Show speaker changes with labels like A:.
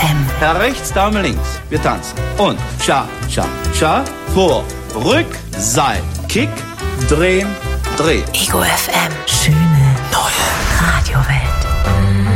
A: FM.
B: Herr rechts, Dame links. Wir tanzen. Und Cha, Cha, Cha. Vor, Rück, Seil, Kick, drehen, drehen.
A: Ego FM. Schöne neue Radiowelt.